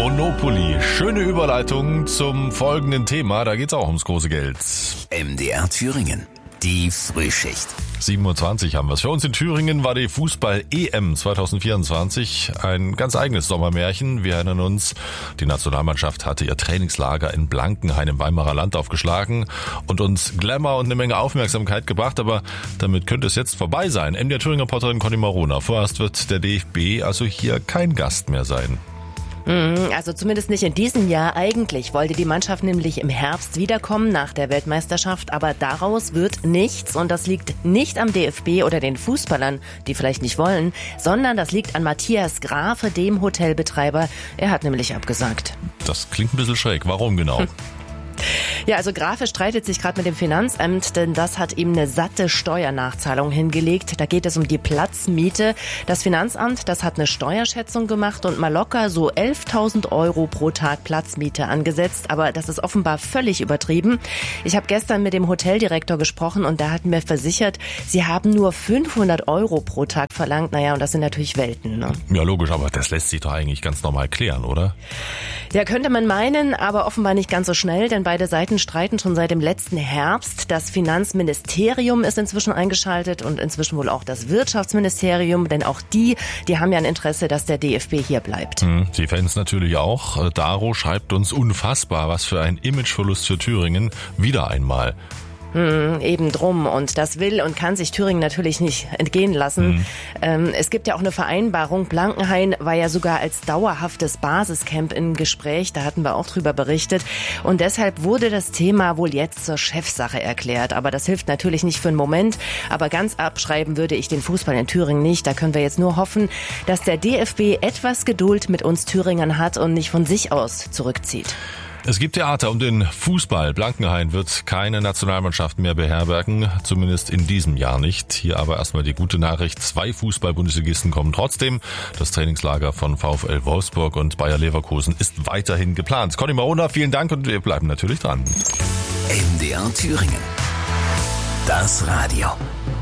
Monopoly. Schöne Überleitung zum folgenden Thema. Da geht es auch ums große Geld. MDR Thüringen. Die Frühschicht. 7.20 Uhr haben wir es. Für uns in Thüringen war die Fußball-EM 2024 ein ganz eigenes Sommermärchen. Wir erinnern uns, die Nationalmannschaft hatte ihr Trainingslager in Blankenhain im Weimarer Land aufgeschlagen und uns Glamour und eine Menge Aufmerksamkeit gebracht. Aber damit könnte es jetzt vorbei sein. MDR Thüringen-Reporterin Conny Marona. Vorerst wird der DFB also hier kein Gast mehr sein. Also zumindest nicht in diesem Jahr. Eigentlich wollte die Mannschaft nämlich im Herbst wiederkommen nach der Weltmeisterschaft, aber daraus wird nichts und das liegt nicht am DFB oder den Fußballern, die vielleicht nicht wollen, sondern das liegt an Matthias Grafe, dem Hotelbetreiber. Er hat nämlich abgesagt. Das klingt ein bisschen schräg. Warum genau? Ja, also Grafe streitet sich gerade mit dem Finanzamt, denn das hat ihm eine satte Steuernachzahlung hingelegt. Da geht es um die Platzmiete. Das Finanzamt, das hat eine Steuerschätzung gemacht und mal locker so 11.000 Euro pro Tag Platzmiete angesetzt. Aber das ist offenbar völlig übertrieben. Ich habe gestern mit dem Hoteldirektor gesprochen und der hat mir versichert, sie haben nur 500 Euro pro Tag verlangt. Naja, und das sind natürlich Welten, ne? Ja, logisch, aber das lässt sich doch eigentlich ganz normal klären, oder? Ja, könnte man meinen, aber offenbar nicht ganz so schnell, denn beide Seiten streiten schon seit dem letzten Herbst. Das Finanzministerium ist inzwischen eingeschaltet und inzwischen wohl auch das Wirtschaftsministerium, denn auch die haben ja ein Interesse, dass der DFB hier bleibt. Die Fans natürlich auch. Daro schreibt uns unfassbar, was für ein Imageverlust für Thüringen. Wieder einmal. Eben drum. Und das will und kann sich Thüringen natürlich nicht entgehen lassen. Es gibt ja auch eine Vereinbarung. Blankenhain war ja sogar als dauerhaftes Basiscamp im Gespräch. Da hatten wir auch drüber berichtet. Und deshalb wurde das Thema wohl jetzt zur Chefsache erklärt. Aber das hilft natürlich nicht für einen Moment. Aber ganz abschreiben würde ich den Fußball in Thüringen nicht. Da können wir jetzt nur hoffen, dass der DFB etwas Geduld mit uns Thüringern hat und nicht von sich aus zurückzieht. Es gibt Theater um den Fußball. Blankenhain wird keine Nationalmannschaft mehr beherbergen, zumindest in diesem Jahr nicht. Hier aber erstmal die gute Nachricht, 2 Fußball-Bundesligisten kommen trotzdem. Das Trainingslager von VfL Wolfsburg und Bayer Leverkusen ist weiterhin geplant. Conny Marona, vielen Dank und wir bleiben natürlich dran. MDR Thüringen. Das Radio.